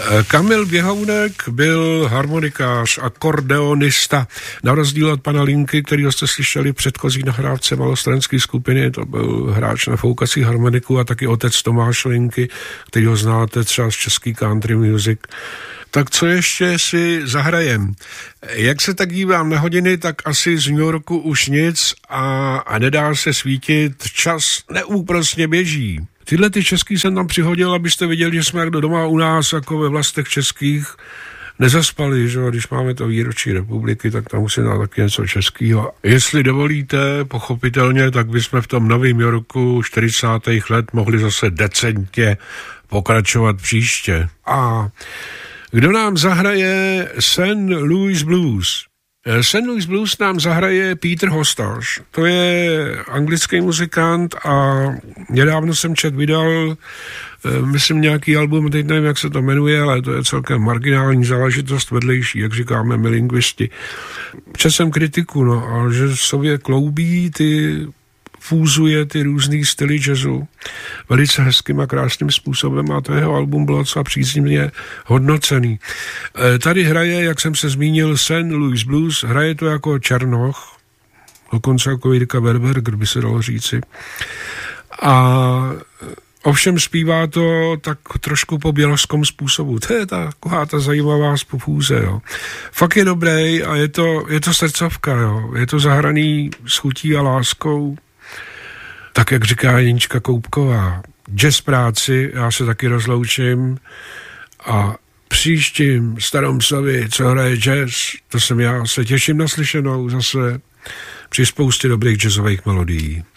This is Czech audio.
Kamil Běhounek byl harmonikář, akordeonista. Na rozdíl od pana Linky, kterýho jste slyšeli v předchozí nahrávce malostranské skupiny, to byl hráč na foukací harmoniku a taky otec Tomáš Linky, kterýho znáte třeba z český country music. Tak co ještě si zahrajem? Jak se tak dívám na hodiny, tak asi z New Yorku už nic a nedá se svítit, čas neúprosně běží. Tyhle ty český jsem tam přihodil, abyste viděli, že jsme jak doma u nás, jako ve vlastech českých, nezaspali, že? Když máme to výročí republiky, tak tam musí dát taky něco českého. Jestli dovolíte, pochopitelně, tak bychom v tom Novém Yorku 40. let mohli zase decentně pokračovat příště. A kdo nám zahraje St. Louis Blues? St. Louis Blues nám zahraje Peter Hostage. To je anglický muzikant a nedávno jsem vydal, myslím, nějaký album, teď nevím, jak se to jmenuje, ale to je celkem marginální záležitost, vedlejší, jak říkáme my lingvisti. Četl jsem kritiku, a že v sobě kloubí fúzuje ty různý styly jazzu velice hezkým a krásným způsobem a to jeho album bylo docela příznivě hodnocený. Tady hraje, jak jsem se zmínil, St. Louis Blues, hraje to jako Černoch, dokonce jako Jirka Berberger, by se dalo říci. A ovšem zpívá to tak trošku po běloskom způsobu. To je taková ta zajímavá fúze, jo. Fakt je dobrý a je to srdcovka, jo. Je to zahraný s chutí a láskou. Tak, jak říká Jenička Koupková, jazz práci, já se taky rozloučím a příštím Starom Sovi, co hraje jazz, to jsem já, se těším na slyšenou zase při spoustě dobrých jazzových melodií.